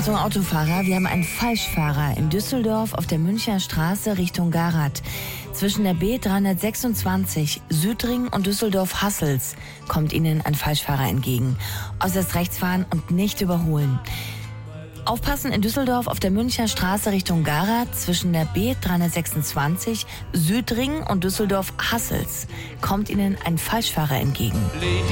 Achtung Autofahrer, wir haben einen Falschfahrer in Düsseldorf auf der Münchner Straße Richtung Garath. Zwischen der B326 Südring und Düsseldorf-Hassels kommt Ihnen ein Falschfahrer entgegen. Äußerst rechts fahren und nicht überholen. Aufpassen in Düsseldorf auf der Münchner Straße Richtung Garath zwischen der B326 Südring und Düsseldorf-Hassels kommt Ihnen ein Falschfahrer entgegen.